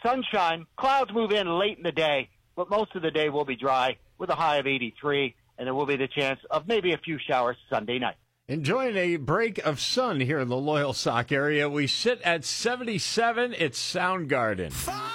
sunshine. Clouds move in late in the day, but most of the day will be dry with a high of 83, and there will be the chance of maybe a few showers Sunday night. Enjoying a break of sun here in the Loyal Sock area. We sit at 77. It's Soundgarden.